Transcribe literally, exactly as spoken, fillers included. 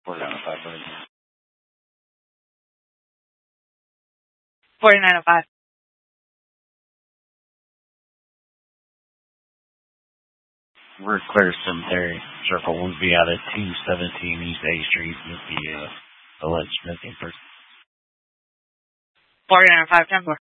forty-nine oh five, right here. forty-nine oh five. We're Clear Cemetery. Circle will be out at two seventeen East A Street with the uh, alleged missing person. forty-nine oh five, ten four.